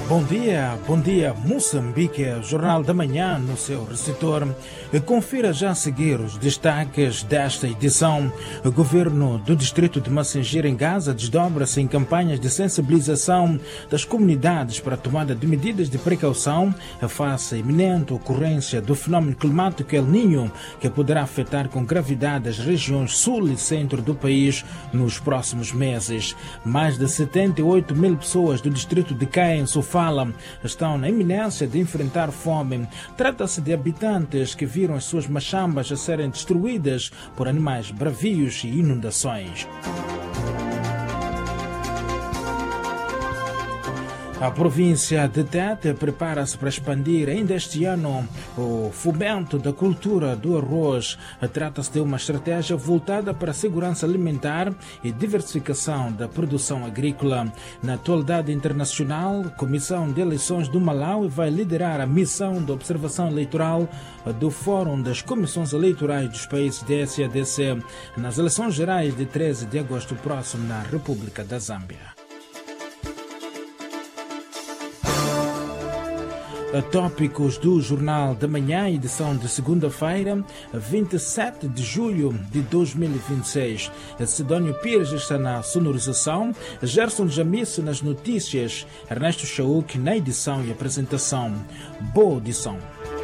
Bom dia, Moçambique, Jornal da Manhã no seu receptor. Confira já a seguir os destaques desta edição. O governo do distrito de Massanger, em Gaza, desdobra-se em campanhas de sensibilização das comunidades para a tomada de medidas de precaução face à iminente ocorrência do fenômeno climático El Niño, que poderá afetar com gravidade as regiões sul e centro do país nos próximos meses. Mais de 78 mil pessoas do distrito de Caia, em Sofala, estão na iminência de enfrentar fome. Trata-se de habitantes que viram as suas machambas a serem destruídas por animais bravios e inundações. A província de Tete prepara-se para expandir ainda este ano o fomento da cultura do arroz. Trata-se de uma estratégia voltada para a segurança alimentar e diversificação da produção agrícola. Na atualidade internacional, a Comissão de Eleições do Malawi vai liderar a missão de observação eleitoral do Fórum das Comissões Eleitorais dos países da SADC nas eleições gerais de 13 de agosto próximo na República da Zâmbia. Tópicos do Jornal da Manhã, edição de segunda-feira, 27 de julho de 2026. Sidónio Pires está na sonorização, Gerson Jamice nas notícias, Ernesto Chauk na edição e apresentação. Boa audição.